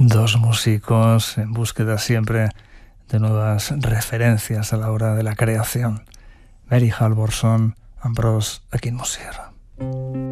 Dos músicos en búsqueda siempre de nuevas referencias a la hora de la creación. Mary Halvorson, Ambroise Akinmusir.